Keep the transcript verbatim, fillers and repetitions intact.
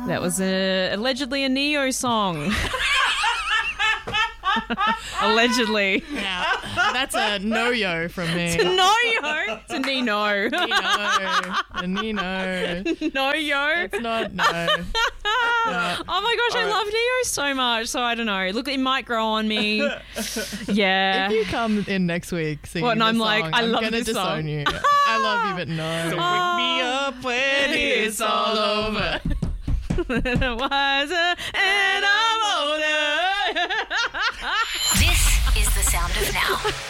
That was a, allegedly a Neo song. Allegedly. Yeah, that's a no-yo from me. It's a no-yo. It's a Nino. Nino. A Nino. No-yo. It's not, no. no. Oh my gosh, All I right. love Neo so much. So I don't know. Look, it might grow on me. Yeah. If you come in next week singing What, and this I'm like, song, I I'm love gonna this disown song. you. I love you, but no. So wake me up when it's all over. Wiser and I'm older. This is the sound of now.